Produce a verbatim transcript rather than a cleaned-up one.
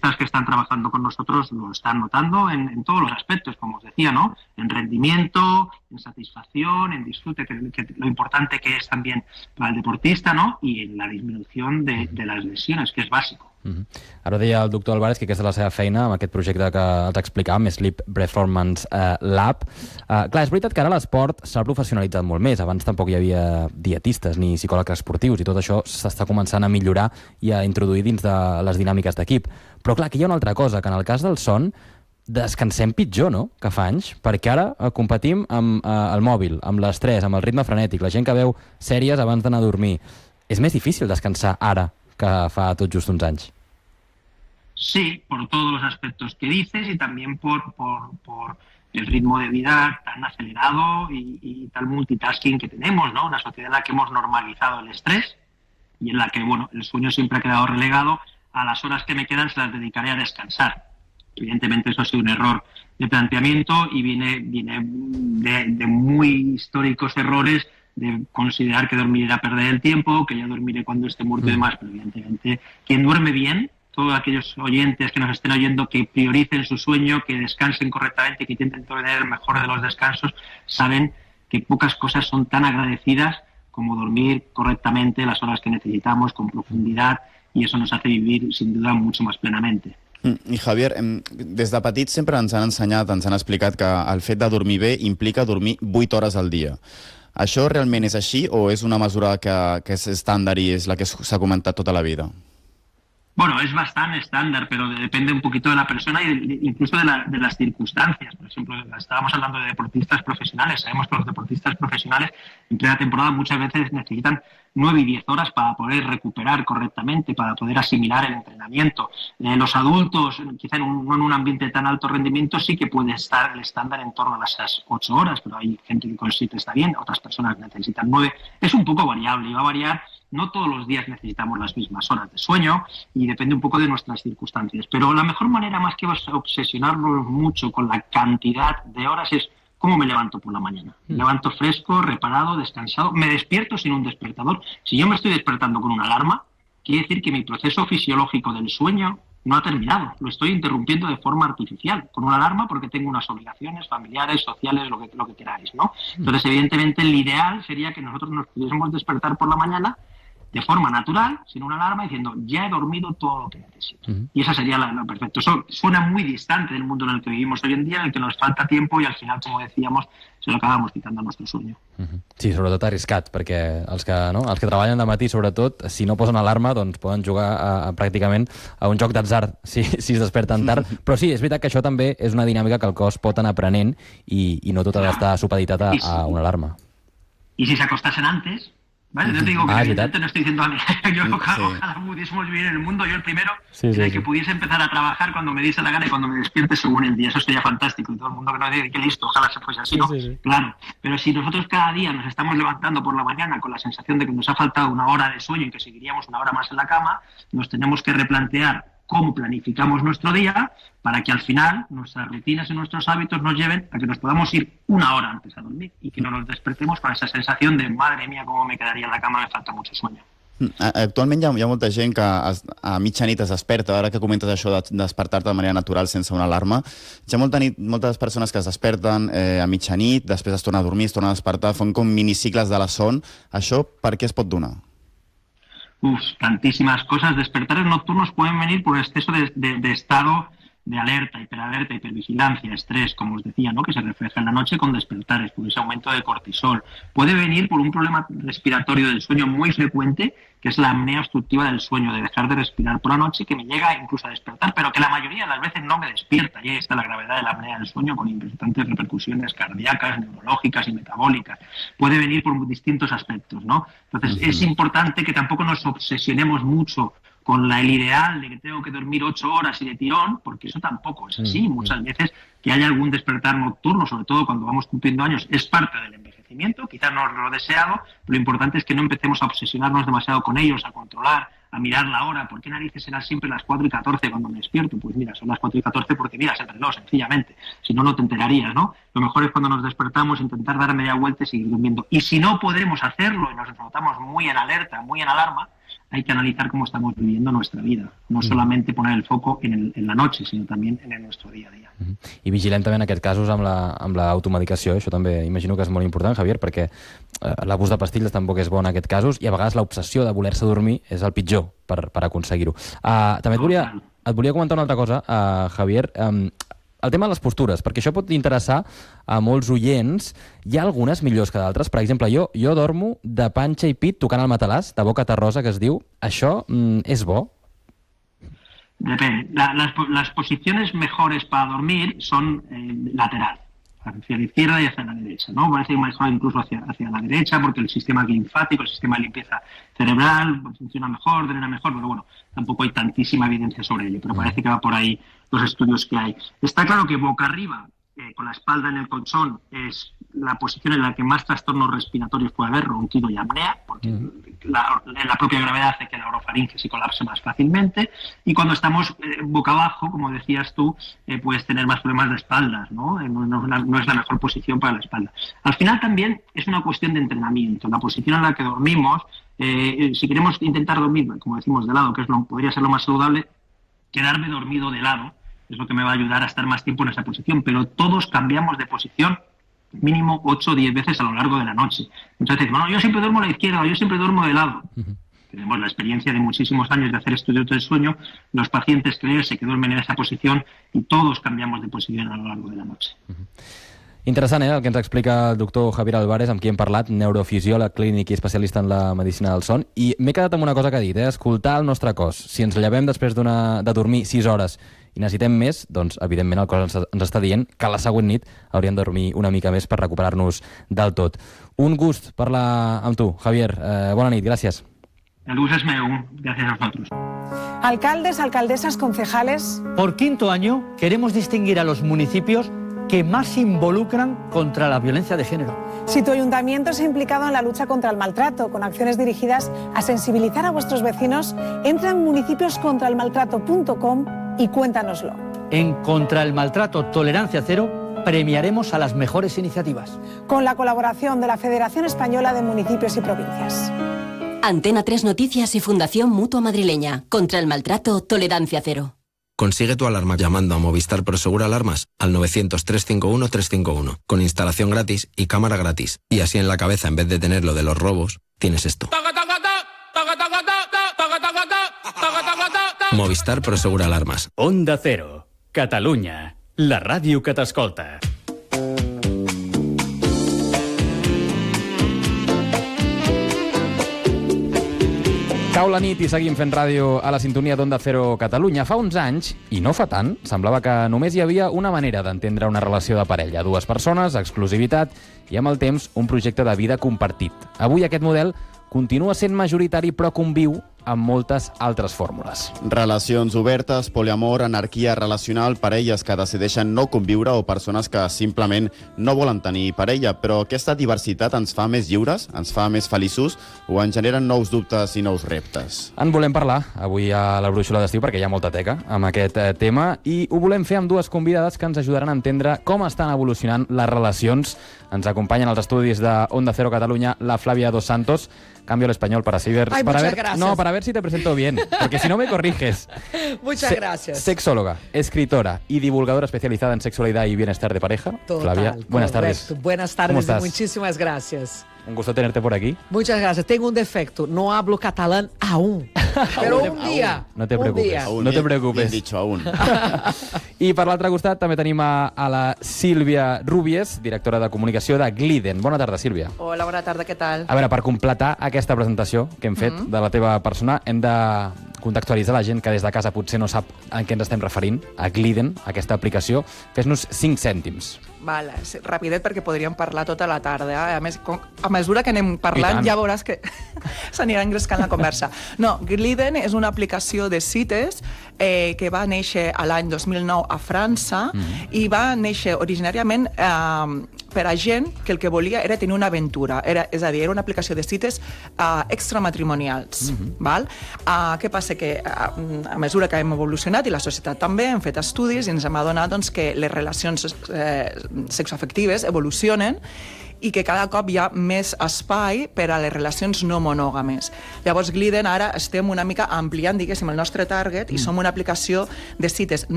deportistas que están trabajando con nosotros lo están notando en, en todos los aspectos, como os decía, ¿no? En rendimiento, en satisfacción, en disfrute, que, que lo importante que es también para el deportista, ¿no? Y en la disminución de, de las lesiones, que es básico. Mm-hmm. Ara deia el doctor Álvarez que aquesta és la seva feina amb aquest projecte que t'explicàvem, Sleep Performance eh, Lab. Eh, clar, és veritat que ara l'esport s'ha professionalitzat molt més. Abans tampoc hi havia dietistes ni psicòlegs esportius i tot això s'està començant a millorar i a introduir dins de les dinàmiques d'equip. Però clar, aquí hi ha una altra cosa, que en el cas del son descansem pitjor, no?, que fa anys, perquè ara eh, competim amb eh, el mòbil, amb l'estrès, amb el ritme frenètic, la gent que veu sèries abans d'anar a dormir. És més difícil descansar ara que fa tot just uns anys. Sí, por todos los aspectos que dices y también por, por, por el ritmo de vida tan acelerado y, y tal multitasking que tenemos, ¿no? Una sociedad en la que hemos normalizado el estrés y en la que, bueno, el sueño siempre ha quedado relegado. A las horas que me quedan se las dedicaré a descansar. Evidentemente eso ha sido un error de planteamiento y viene, viene de, de muy históricos errores de considerar que dormir era perder el tiempo, que ya dormiré cuando esté muerto y demás, pero evidentemente quien duerme bien, todos aquellos oyentes que nos estén oyendo que prioricen su sueño, que descansen correctamente, que intenten tener el mejor de los descansos, saben que pocas cosas son tan agradecidas como dormir correctamente las horas que necesitamos, con profundidad, y eso nos hace vivir sin duda mucho más plenamente. I Javier, des de petits sempre ens han ensenyat, ens han explicat que el fet de dormir bé implica dormir vuit hores al dia. ¿Això realment és així o és una mesura que, que és estàndard i és la que s'ha comentat tota la vida? Bueno, es bastante estándar, pero depende un poquito de la persona y de, incluso de, la, de las circunstancias. Por ejemplo, estábamos hablando de deportistas profesionales. Sabemos que los deportistas profesionales en plena temporada muchas veces necesitan nueve y diez horas para poder recuperar correctamente, para poder asimilar el entrenamiento. Eh, los adultos, quizá en un, no en un ambiente de tan alto rendimiento, sí que puede estar el estándar en torno a las ocho horas, pero hay gente que con siete está bien, otras personas necesitan nueve. Es un poco variable y va a variar. No todos los días necesitamos las mismas horas de sueño y depende un poco de nuestras circunstancias. Pero la mejor manera, más que obsesionarnos mucho con la cantidad de horas, es cómo me levanto por la mañana. Me levanto fresco, reparado, descansado, me despierto sin un despertador. Si yo me estoy despertando con una alarma, quiere decir que mi proceso fisiológico del sueño no ha terminado. Lo estoy interrumpiendo de forma artificial, con una alarma porque tengo unas obligaciones familiares, sociales, lo que, lo que queráis, ¿no? Entonces, evidentemente, el ideal sería que nosotros nos pudiésemos despertar por la mañana de forma natural, sin una alarma, diciendo, ya he dormido todo lo que necesito. Uh-huh. Y esa sería la, la perfecta. Eso suena muy distante del mundo en el que vivimos hoy en día, en el que nos falta tiempo y al final, como decíamos, se lo acabamos quitando a nuestro sueño. Uh-huh. Sí, sobretot arriscat, perquè els que, no, els que treballen de matí, sobretot, si no posen alarma, doncs poden jugar a, a, pràcticament a un joc d'atzar si, si es desperten tard. Però sí, és veritat que això també és una dinàmica que el cos pot anar aprenent i, i no tot ha d'estar supeditat a, a una alarma. I si se acostasen antes... ¿Vale? No te digo que ah, evidentemente no estoy diciendo a mí, yo sí. Ojalá pudiésemos vivir en el mundo, yo el primero, sí, en sí, el sí. que pudiese empezar a trabajar cuando me diese la gana y cuando me despierte según el día, eso sería fantástico, y todo el mundo que nos diga que listo, ojalá se fuese así, sí, ¿no? Sí, sí. Claro, pero si nosotros cada día nos estamos levantando por la mañana con la sensación de que nos ha faltado una hora de sueño y que seguiríamos una hora más en la cama, nos tenemos que replantear cómo planificamos nuestro día para que al final nuestras rutinas y nuestros hábitos nos lleven a que nos podamos ir una hora antes a dormir y que no nos despertemos con esa sensación de madre mía, cómo me quedaría en la cama, me falta mucho sueño. Actualment hi ha, hi ha molta gent que es, a mitjanit es desperta, ara que comentes això de despertar-te de manera natural sense una alarma, hi ha molta nit, moltes persones que es desperten eh, a mitjanit, després es torna a dormir, es torna a despertar, fan com minicicles de la son. Això per què es pot donar? Uf, tantísimas cosas. Despertares nocturnos pueden venir por exceso de, de, de estado de alerta, hiperalerta, hipervigilancia, estrés, como os decía, ¿no? Que se refleja en la noche con despertares, por ese aumento de cortisol. Puede venir por un problema respiratorio del sueño muy frecuente, que es la apnea obstructiva del sueño, de dejar de respirar por la noche, que me llega incluso a despertar, pero que la mayoría de las veces no me despierta. Y ahí está la gravedad de la apnea del sueño, con importantes repercusiones cardíacas, neurológicas y metabólicas. Puede venir por distintos aspectos, ¿no? Entonces, uh-huh. es importante que tampoco nos obsesionemos mucho con la, el ideal de que tengo que dormir ocho horas y de tirón, porque eso tampoco es así. Mm, Muchas veces que haya algún despertar nocturno, sobre todo cuando vamos cumpliendo años, es parte del envejecimiento, quizás no es lo deseado, pero lo importante es que no empecemos a obsesionarnos demasiado con ellos, a controlar, a mirar la hora. ¿Por qué narices serán siempre las cuatro y catorce cuando me despierto? Pues mira, son las cuatro y catorce porque miras el reloj, sencillamente. Si no, no te enterarías, ¿no? Lo mejor es cuando nos despertamos intentar dar media vuelta y seguir durmiendo. Y si no podemos hacerlo y nos notamos muy en alerta, muy en alarma, hay que analizar cómo estamos viviendo nuestra vida. No solamente poner el foco en, el, en la noche, sinó també en el nuestro dia a dia. Uh -huh. I vigilem també en aquests casos amb l'automedicació. La, això també imagino que és molt important, Javier, perquè eh, l'abús de pastilles tampoc és bo en aquests casos i a vegades l'obsessió de voler-se dormir és el pitjor per, per aconseguir-ho. Uh, també et volia, et volia comentar una altra cosa, uh, Javier. Um, El tema de les postures, perquè això pot interessar a molts oients. Hi ha algunes millors que d'altres. Per exemple, jo, jo dormo de panxa i pit tocant el matalàs, de boca terrosa, que es diu. Això mm, és bo? Depende. La, las, las posiciones mejores para dormir son eh, lateral, hacia la izquierda y hacia la derecha, ¿no? Parece mejor incluso hacia, hacia la derecha porque el sistema linfático, el sistema de limpieza cerebral funciona mejor, drena mejor, pero bueno, tampoco hay tantísima evidencia sobre ello, pero parece que va por ahí los estudios que hay. Está claro que boca arriba, eh, con la espalda en el colchón, es la posición en la que más trastornos respiratorios puede haber, ronquido y apnea, porque mm. la, la propia gravedad hace que la orofaringe se colapse más fácilmente, y cuando estamos eh, boca abajo, como decías tú, eh, puedes tener más problemas de espaldas, ¿no? Eh, no, no, no es la mejor posición para la espalda. Al final también es una cuestión de entrenamiento. La posición en la que dormimos, eh, si queremos intentar dormir, como decimos, de lado, que es lo, podría ser lo más saludable, quedarme dormido de lado es lo que me va a ayudar a estar más tiempo en esa posición, pero todos cambiamos de posición mínimo ocho o diez veces a lo largo de la noche. Muchas veces, bueno, yo siempre duermo a la izquierda, yo siempre duermo de lado. Uh-huh. Tenemos la experiencia de muchísimos años de hacer estudios del sueño, los pacientes creerse que duermen en esa posición y todos cambiamos de posición a lo largo de la noche. Uh-huh. Interessant, eh, el que ens explica el doctor Javier Álvarez, amb qui hem parlat, neurofisiòleg clínic i especialista en la medicina del son, i m'he quedat amb una cosa que ha dit, eh, escoltar el nostre cos. Si ens llevem després de dormir sis hores i necessitem més, doncs, evidentment, el cos ens, ens està dient que la següent nit hauríem de dormir una mica més per recuperar-nos del tot. Un gust parlar amb tu, Javier. Eh, bona nit, gràcies. El gusto es meu. Gracias a vosotros. Alcaldes, alcaldesas, concejales. Por quinto año queremos distinguir a los municipios que más se involucran contra la violencia de género. Si tu ayuntamiento se ha implicado en la lucha contra el maltrato, con acciones dirigidas a sensibilizar a vuestros vecinos, entra en municipios contra el maltrato punto com y cuéntanoslo. En Contra el Maltrato Tolerancia Cero premiaremos a las mejores iniciativas. Con la colaboración de la Federación Española de Municipios y Provincias. Antena tres Noticias y Fundación Mutua Madrileña. Contra el Maltrato Tolerancia Cero. Consigue tu alarma llamando a Movistar Prosegur Alarmas al novecientos, trescientos cincuenta y uno, trescientos cincuenta y uno, con instalación gratis y cámara gratis. Y así en la cabeza, en vez de tener lo de los robos, tienes esto. Movistar Prosegur Alarmas. Onda Cero, Catalunya, la ràdio que t'escolta. Cau la nit i seguim fent ràdio a la sintonia d'Onda Cero Catalunya. Fa uns anys, i no fa tant, semblava que només hi havia una manera d'entendre una relació de parella. Dues persones, exclusivitat i amb el temps un projecte de vida compartit. Avui aquest model continua sent majoritari però conviu amb moltes altres fórmules. Relacions obertes, poliamor, anarquia relacional, parelles que decideixen no conviure o persones que simplement no volen tenir parella. Però aquesta diversitat ens fa més lliures, ens fa més feliços o ens generen nous dubtes i nous reptes? En volem parlar avui a la Brúixola d'Estiu perquè hi ha molta teca amb aquest eh, tema i ho volem fer amb dues convidades que ens ajudaran a entendre com estan evolucionant les relacions. Ens acompanyen als estudis de Onda Cero Catalunya la Flavia Dos Santos. Cambio el español para así ver... Ay, para muchas ver, gracias. No, para ver si te presento bien, porque si no me corriges. Muchas Se gracias. Sexóloga, escritora y divulgadora especializada en sexualidad y bienestar de pareja. Total, Flavia, buenas correcto. tardes. Buenas ¿Cómo tardes y estás? muchísimas gracias. Un gusto tenerte por aquí. Muchas gracias. Tengo un defecto, no hablo catalán aún. Pero un día. No te un preocupes. día. Aún, No te bien- preocupes. bien dicho, aún. I per l'altre costat també tenim a, a la Sílvia Rúbies, directora de comunicació de Gliden. Bona tarda, Sílvia. Hola, bona tarda, què tal? A veure, per completar aquesta presentació que hem fet mm -hmm. de la teva persona, hem de contextualitzar la gent que des de casa potser no sap a què ens estem referint, a Gliden, aquesta aplicació. Fes-nos cinc cèntims. Val, sí, rapidet perquè podríem parlar tota la tarda. Eh? A més, com, a mesura que anem I parlant tant. ja veuràs que s'anirà engrescant la conversa. No, Gliden és una aplicació de cites eh, que va néixer a l'any dos mil nou a França mm. i va néixer originàriament eh, per a gent que el que volia era tenir una aventura. Era, és a dir, era una aplicació de cites eh, extramatrimonials. Mm-hmm. Val? Eh, què passa? Que a, a mesura que hem evolucionat i la societat també, hem fet estudis i ens hem adonat doncs, que les relacions eh, sexoafectives evolucionen i que cada cop hi ha més espai per a les relacions no monògames. Llavors, Gliden, ara estem una mica ampliant, diguéssim, el nostre target i som una aplicació de cites